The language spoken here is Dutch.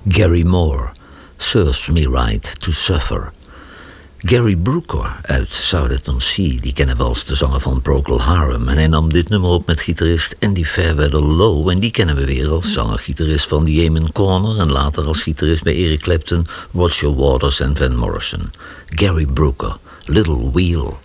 Gary Moore, Serves Me Right to Suffer. Gary Brooker uit South on Sea, die kennen we als de zanger van Procol Harum. En hij nam dit nummer op met gitarist Andy Fairweather Low. En die kennen we weer als zanger-gitarist van The Amen Corner. En later als gitarist bij Eric Clapton, Roger Waters en Van Morrison. Gary Brooker, Little Wheel.